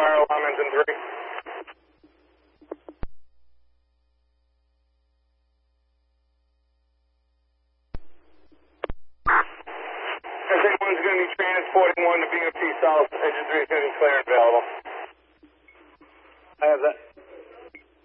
fire alarm engine 3. Engine 1's going to be transporting 1 to BMT South.